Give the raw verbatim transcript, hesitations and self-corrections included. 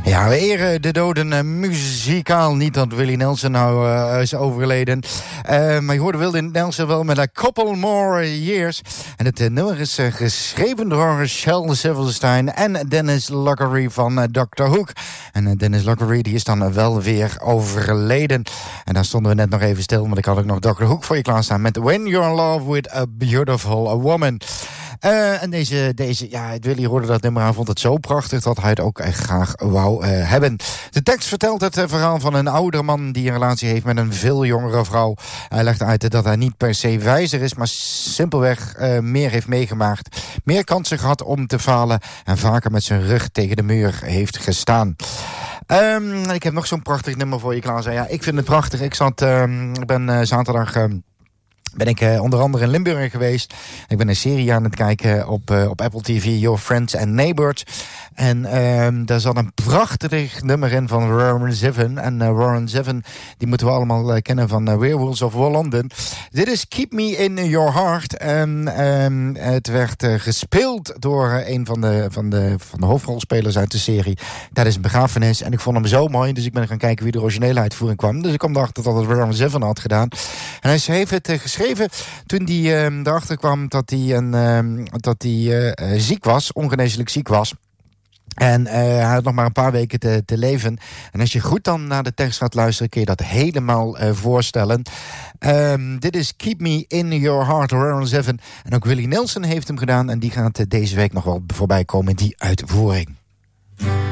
Ja, we eren de doden uh, muzikaal. Niet dat Willie Nelson nou uh, is overleden. Uh, maar je hoorde Willie Nelson wel met A Couple More Years. En het uh, nummer is uh, geschreven door Shel Silverstein en Dennis Lockery van uh, doctor Hook. En uh, Dennis Lockery die is dan uh, wel weer overleden. En daar stonden we net nog even stil, want ik had ook nog doctor Hook voor je klaarstaan met When You're in Love with a Beautiful Woman. Uh, en deze, deze, ja, Willy hoorde dat nummer aan, vond het zo prachtig dat hij het ook echt graag wou uh, hebben. De tekst vertelt het uh, verhaal van een oudere man die een relatie heeft met een veel jongere vrouw. Hij legt uit dat hij niet per se wijzer is, maar simpelweg uh, meer heeft meegemaakt. Meer kansen gehad om te falen en vaker met zijn rug tegen de muur heeft gestaan. Um, ik heb nog zo'n prachtig nummer voor je klaarstaan. Ja, ik vind het prachtig. Ik zat, um, ik ben uh, zaterdag... Um, ben ik uh, onder andere in Limburg geweest. Ik ben een serie aan het kijken op, uh, op Apple T V, Your Friends and Neighbors. En uh, daar zat een prachtig nummer in van Warren Zevon. En uh, Warren Zevon, die moeten we allemaal uh, kennen van uh, Werewolves of London. Dit is Keep Me In Your Heart. En um, het werd uh, gespeeld door uh, een van de, van, de, van de hoofdrolspelers uit de serie. Dat is een begrafenis. En ik vond hem zo mooi, dus ik ben gaan kijken wie de originele uitvoering kwam. Dus ik kwam erachter dat het Warren Zevon had gedaan. En hij schreef het uh, geschreven toen hij um, erachter kwam dat hij, een, um, dat hij uh, ziek was, ongeneeslijk ziek was. En uh, hij had nog maar een paar weken te, te leven. En als je goed dan naar de tekst gaat luisteren, kun je dat helemaal uh, voorstellen. Um, dit is Keep Me In Your Heart, Warren Zevon. En ook Willie Nelson heeft hem gedaan. En die gaat uh, deze week nog wel voorbij komen in die uitvoering.